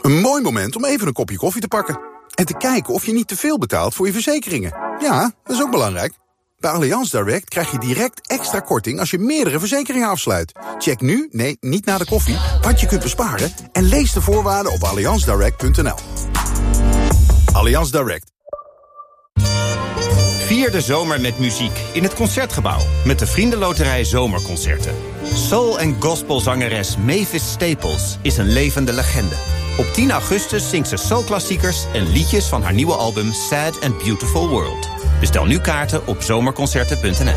Een mooi moment om even een kopje koffie te pakken. En te kijken of je niet te veel betaalt voor je verzekeringen. Ja, dat is ook belangrijk. Bij Allianz Direct krijg je direct extra korting als je meerdere verzekeringen afsluit. Check nu, nee, niet na de koffie, wat je kunt besparen... en lees de voorwaarden op allianzdirect.nl. Allianz Direct. Vier de zomer met muziek in het Concertgebouw... met de Vriendenloterij Zomerconcerten. Soul- en gospelzangeres Mavis Staples is een levende legende. Op 10 augustus zingt ze soulklassiekers en liedjes van haar nieuwe album Sad and Beautiful World. Bestel nu kaarten op zomerconcerten.nl.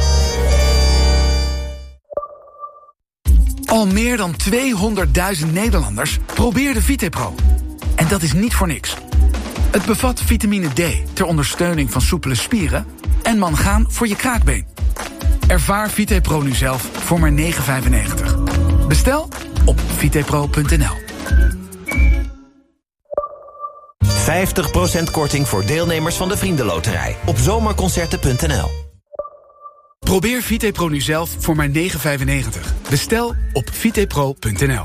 Al meer dan 200.000 Nederlanders probeerden VitePro. En dat is niet voor niks. Het bevat vitamine D ter ondersteuning van soepele spieren... en mangaan voor je kraakbeen. Ervaar VitePro nu zelf voor maar €9,95. Bestel op vitepro.nl. 50% korting voor deelnemers van de Vriendenloterij op zomerconcerten.nl. Probeer VitePro nu zelf voor maar €9,95. Bestel op vitepro.nl.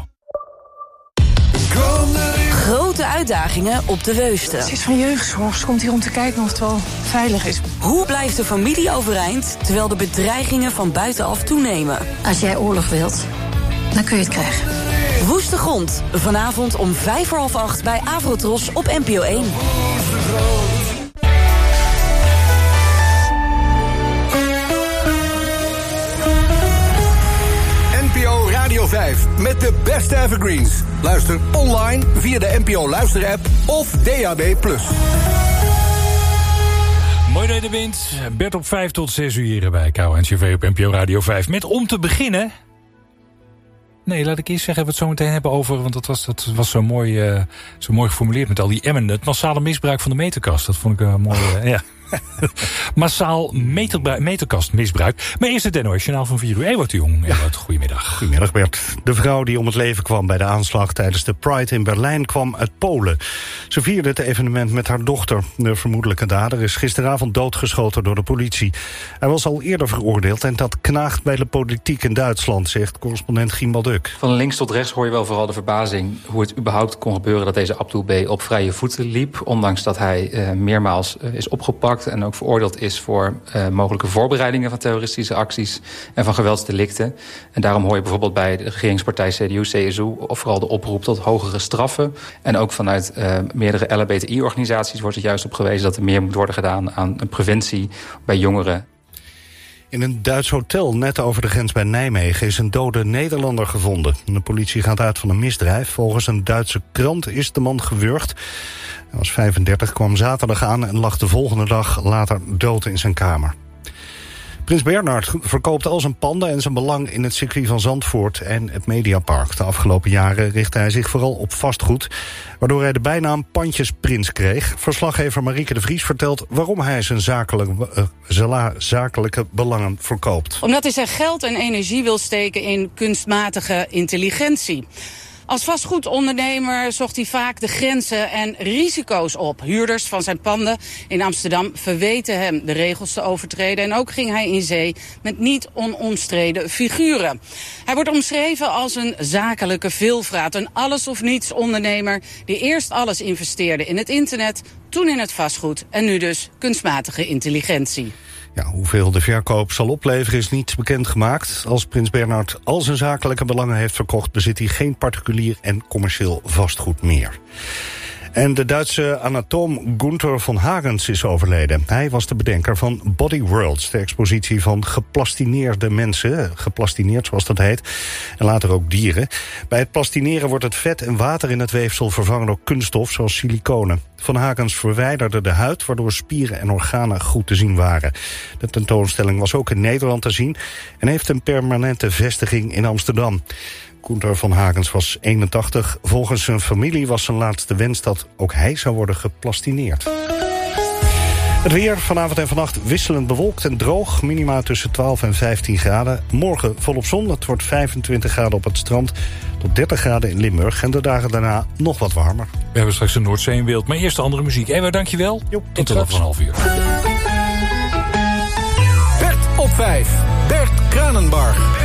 Grote uitdagingen op de Weuste. Ze is van jeugdzorg. Ze komt hier om te kijken of het wel veilig is. Hoe blijft de familie overeind terwijl de bedreigingen van buitenaf toenemen? Als jij oorlog wilt, dan kun je het krijgen. Woeste Grond. Vanavond om 7:45 bij Avrotros op NPO 1. NPO Radio 5 met de beste evergreens. Luister online via de NPO Luisterapp of DAB+. Mooi dat je er bent. Bert op 5 tot 6 uur hier bij KRO-NCRV op NPO Radio 5. Met om te beginnen... Nee, laat ik eerst zeggen, we het zo meteen hebben over... want dat was zo mooi geformuleerd met al die emmen. Het massale misbruik van de meterkast. Dat vond ik een mooi... ja. Massaal meterkastmisbruik. Maar eerst het NOS-journaal van 4 uur. Ewout de Jong. Ewout, goedemiddag. Goedemiddag Bert. De vrouw die om het leven kwam bij de aanslag tijdens de Pride in Berlijn kwam uit Polen. Ze vierde het evenement met haar dochter. De vermoedelijke dader is gisteravond doodgeschoten door de politie. Hij was al eerder veroordeeld en dat knaagt bij de politiek in Duitsland, zegt correspondent Giem Balduk. Van links tot rechts hoor je wel vooral de verbazing hoe het überhaupt kon gebeuren dat deze Abdul B. op vrije voeten liep. Ondanks dat hij meermaals is opgepakt en ook veroordeeld is voor mogelijke voorbereidingen van terroristische acties en van geweldsdelicten. En daarom hoor je bijvoorbeeld bij de regeringspartij CDU-CSU of vooral de oproep tot hogere straffen. En ook vanuit meerdere LHBTI-organisaties wordt er juist op gewezen dat er meer moet worden gedaan aan preventie bij jongeren. In een Duits hotel net over de grens bij Nijmegen is een dode Nederlander gevonden. De politie gaat uit van een misdrijf. Volgens een Duitse krant is de man gewurgd. Hij was 35, kwam zaterdag aan en lag de volgende dag later dood in zijn kamer. Prins Bernhard verkoopt al zijn panden en zijn belang in het circuit van Zandvoort en het Mediapark. De afgelopen jaren richtte hij zich vooral op vastgoed, waardoor hij de bijnaam Pandjesprins kreeg. Verslaggever Marieke de Vries vertelt waarom hij zijn zakelijke belangen verkoopt. Omdat hij zijn geld en energie wil steken in kunstmatige intelligentie. Als vastgoedondernemer zocht hij vaak de grenzen en risico's op. Huurders van zijn panden in Amsterdam verweten hem de regels te overtreden. En ook ging hij in zee met niet onomstreden figuren. Hij wordt omschreven als een zakelijke veelvraat. Een alles-of-niets ondernemer die eerst alles investeerde in het internet, toen in het vastgoed en nu dus kunstmatige intelligentie. Ja, hoeveel de verkoop zal opleveren is niet bekendgemaakt. Als prins Bernhard al zijn zakelijke belangen heeft verkocht, bezit hij geen particulier en commercieel vastgoed meer. En de Duitse anatoom Gunther von Hagens is overleden. Hij was de bedenker van Body Worlds, de expositie van geplastineerde mensen. Geplastineerd, zoals dat heet. En later ook dieren. Bij het plastineren wordt het vet en water in het weefsel vervangen door kunststof, zoals siliconen. Von Hagens verwijderde de huid, waardoor spieren en organen goed te zien waren. De tentoonstelling was ook in Nederland te zien en heeft een permanente vestiging in Amsterdam. Gunther von Hagens was 81. Volgens zijn familie was zijn laatste wens dat ook hij zou worden geplastineerd. Het weer vanavond en vannacht wisselend bewolkt en droog. Minima tussen 12 en 15 graden. Morgen volop zon. Het wordt 25 graden op het strand tot 30 graden in Limburg. En de dagen daarna nog wat warmer. We hebben straks de Noordzee in beeld. Maar eerst de andere muziek. Ewa, dankjewel. Tot de van half uur. Bert op 5. Bert Kranenbarg.